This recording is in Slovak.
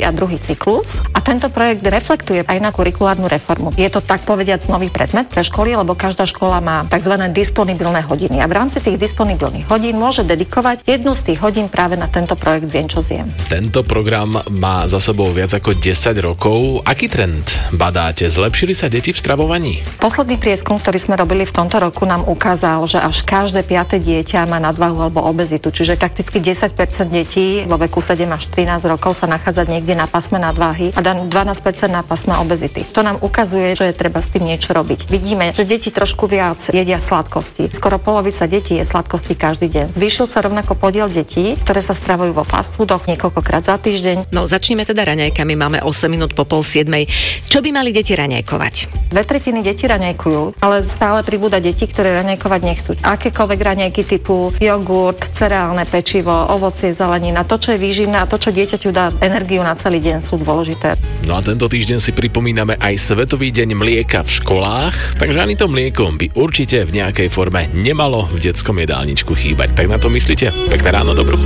a druhý cyklus. A tento projekt reflektuje aj na kurikulárnu reformu. Je to tak povediac nový predmet pre školy, lebo každá škola má tzv. Disponibilné hodiny. A v rámci tých disponibilných hodín môže dedikovať jednu z tých hodín práve na tento projekt Viem, čo zjem. Tento program má za sebou viac ako 10 rokov. Aký trend badáte? Zlepšili sa deti v stravovaní? Posledný prieskum, ktorý sme robili v tomto roku, nám ukázal, že až každé 5. dieťa má nadvahu alebo obezitu. Čiže prakticky 10% detí vo veku 7 až 13 rokov sa nachádza niekde na pásme nadváhy a 12% na pásme obezity. To nám ukazuje, že je treba s tým niečo robiť. Vidíme, že deti trošku viac jedia sladkosti. Skoro polovica detí je sladkosti každý deň. Zvýšil sa rovnako podiel detí, ktoré sa stravujú vo fast foodoch niekoľkokrát za týždeň. No, začneme teda raňajkami. Máme 8 minút po 6:30. Čo by mali deti raňajkovať? 2/3 detí raňajkujú, ale stále pribúda deti, ktoré raňajkovať nechcú. Akékoľvek raňajky typu jogurt, cereálne pečivo, ovocie, zelenina, to, čo je výživné a to, čo dieťaťu dá energiu na celý deň, sú dôležité. No a tento týždeň si pripomíname aj Svetový deň mlieka v školách, takže ani to mlieko by určite v nejakej forme nemalo v detskom jedálničku chýbať. Tak na to myslíte? Pekné ráno, dobrú chuť.